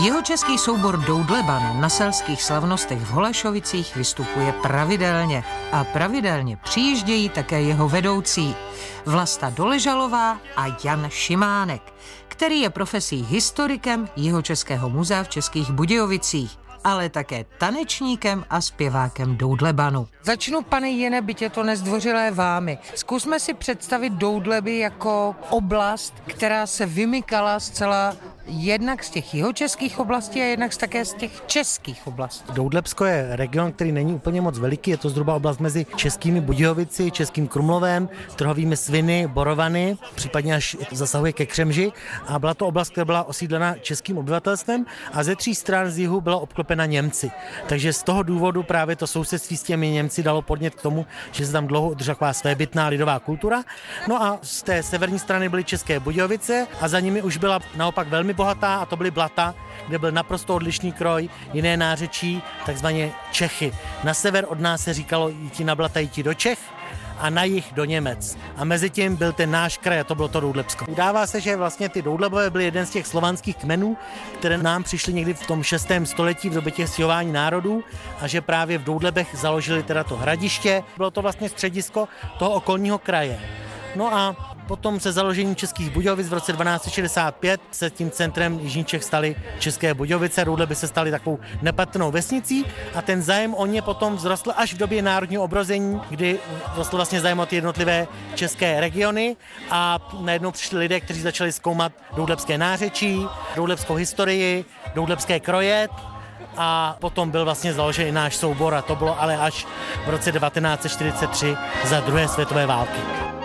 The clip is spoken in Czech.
Jihočeský soubor Doudleban na selských slavnostech v Holešovicích vystupuje pravidelně a pravidelně přijíždějí také jeho vedoucí Vlasta Doležalová a Jan Šimánek, který je profesí historikem Jihočeského muzea v Českých Budějovicích, ale také tanečníkem a zpěvákem Doudlebanu. Začnu, pane Jene, byť je to nezdvořilé vámi. Zkusme si představit Doudleby jako oblast, která se vymykala zcela jednak z těch jihočeských oblastí a jednak také z těch českých oblastí. Doudlebsko je region, který není úplně moc veliký, je to zhruba oblast mezi Českými Budějovici, Českým Krumlovem, Trhovými Sviny, Borovany, případně až zasahuje ke Křemži, a byla to oblast, která byla osídlena českým obyvatelstvem a ze 3 stran z jihu byla obklopena Němci. Takže z toho důvodu právě to sousedství s těmi Němci dalo podnět k tomu, že se tam dlouho udržela taková svébytná lidová kultura. No a z té severní strany byly České Budějovice a za nimi už byla naopak velmi bohatá, a to byly Blata, kde byl naprosto odlišný kroj, jiné nářečí, takzvaně Čechy. Na sever od nás se říkalo jít na Blata, jít do Čech, a na jih do Němec. A mezi tím byl ten náš kraj a to bylo to Doudlebsko. Udává se, že vlastně ty Doudlebové byly jeden z těch slovanských kmenů, které nám přišly někdy v tom 6. století v době těch stěhování národů, a že právě v Doudlebech založili teda to hradiště. Bylo to vlastně středisko toho okolního kraje. No a potom se založením Českých Budějovic v roce 1265 se tím centrem jižních Čech staly České Budějovice, Doudleby se staly takovou nepatrnou vesnicí a ten zájem o ně potom vzrostl až v době národního obrození, kdy vzrostl vlastně zájem o ty jednotlivé české regiony a najednou přišli lidé, kteří začali zkoumat doudlebské nářečí, doudlebskou historii, doudlebské kroje. A potom byl vlastně založen i náš soubor, a to bylo ale až v roce 1943 za druhé světové války.